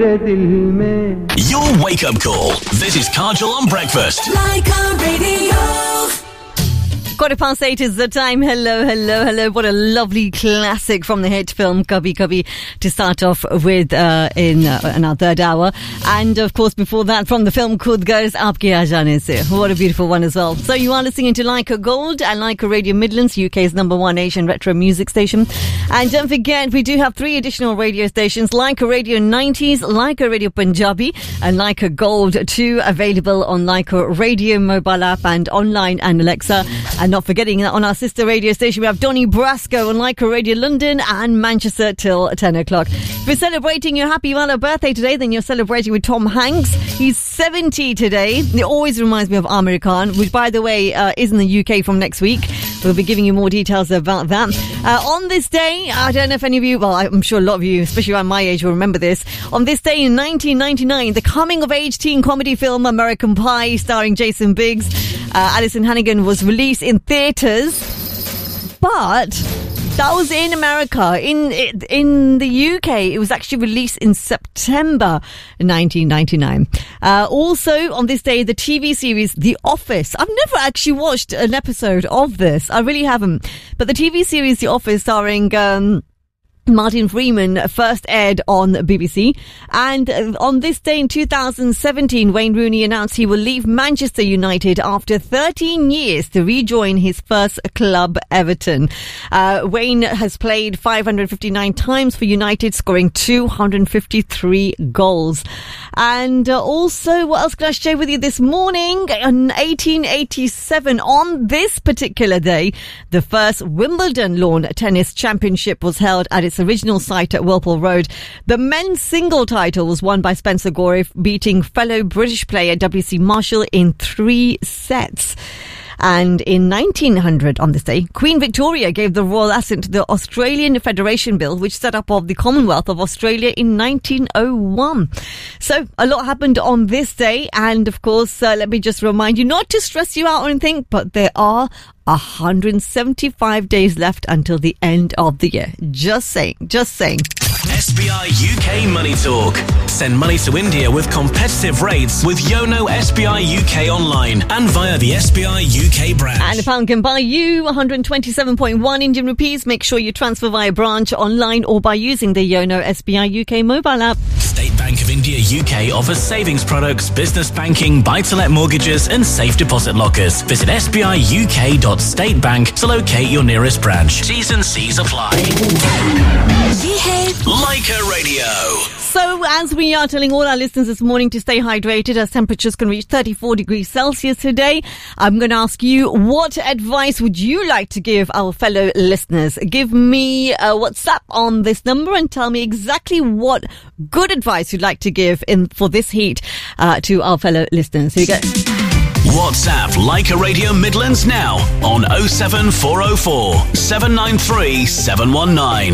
Your wake-up call. This is Kajal on Breakfast. Laika Radio. 8:15 is the time. Hello. What a lovely classic from the hit film Kabhi Kabhi to start off with in our third hour. And of course, before that, from the film Khud Garz Aapke Aa Jaane Se. What a beautiful one as well. So you are listening to Laika Gold and Laika Radio Midlands, UK's #1 Asian retro music station. And don't forget, we do have 3 additional radio stations: Laika Radio 90s, Laika Radio Punjabi, and Laika Gold, 2 available on Laika Radio mobile app and online and Alexa. And not forgetting that on our sister radio station, we have Donny Brasco on Laika Radio London and Manchester till 10 o'clock. If you're celebrating your happy birthday today, then you're celebrating with Tom Hanks. He's 70 today. It always reminds me of Amir Khan, which, by the way, is in the UK from next week. We'll be giving you more details about that. On this day, I don't know if any of you, well, I'm sure a lot of you, especially around my age, will remember this. On this day in 1999, the coming-of-age teen comedy film American Pie, starring Jason Biggs, Alison Hannigan, was released in theatres, but that was in America. In the UK, it was actually released in September 1999. Also, on this day, the TV series The Office. I've never actually watched an episode of this. I really haven't. But the TV series The Office, starring Martin Freeman, first aired on BBC. And on this day in 2017, Wayne Rooney announced he will leave Manchester United after 13 years to rejoin his first club, Everton. Wayne has played 559 times for United, scoring 253 goals. And also, what else can I share with you this morning? In 1887, on this particular day, the first Wimbledon Lawn Tennis Championship was held at its original site at Walpole Road. The men's single title was won by Spencer Gore, beating fellow British player W.C. Marshall in 3 sets. And in 1900, on this day, Queen Victoria gave the royal assent to the Australian Federation Bill, which set up of the Commonwealth of Australia in 1901. So a lot happened on this day. And of course, let me just remind you not to stress you out or anything, but there are 175 days left until the end of the year. Just saying. SBI UK Money Talk. Send money to India with competitive rates with Yono SBI UK online and via the SBI UK branch. And a pound can buy you 127.1 Indian rupees. Make sure you transfer via branch, online, or by using the Yono SBI UK mobile app. State Bank of India UK offers savings products, business banking, buy-to-let mortgages and safe deposit lockers. Visit sbiuk.statebank to locate your nearest branch. T's and C's apply. Laika Radio. So, as we are telling all our listeners this morning to stay hydrated as temperatures can reach 34 degrees Celsius today, I'm going to ask you, what advice would you like to give our fellow listeners? Give me a WhatsApp on this number and tell me exactly what good advice you'd like to give for this heat to our fellow listeners. Here you go. WhatsApp Laika Radio Midlands now on 07404 793 719.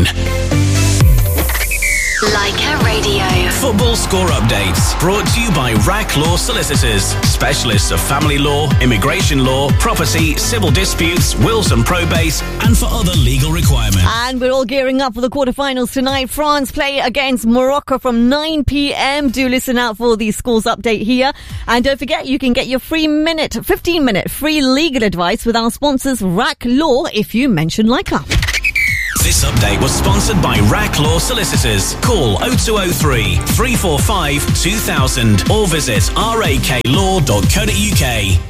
Laika Radio. Football score updates brought to you by RAC Law Solicitors, specialists of family law, immigration law, property, civil disputes, wills and probate, and for other legal requirements. And we're all gearing up for the quarterfinals tonight. France play against Morocco from 9 p.m. Do listen out for the scores update here. And don't forget, you can get your 15-minute free legal advice with our sponsors RAC Law if you mention Laika. This update was sponsored by RAC Law Solicitors. Call 0203 345 2000 or visit raklaw.co.uk.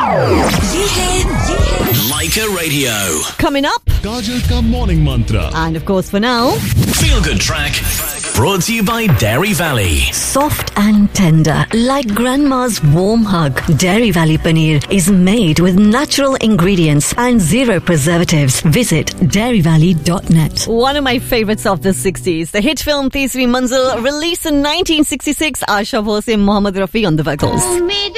Laika Radio. Coming up, Kajal ka morning mantra. and of course for now, Feel Good Track. Brought to you by Dairy Valley. Soft and tender, like grandma's warm hug. Dairy Valley Paneer is made with natural ingredients and 0 preservatives. Visit dairyvalley.net. one of my favorites of the 60s, the hit film Teesri Manzil, released in 1966. Asha Bose, Mohammad Rafi on the vocals.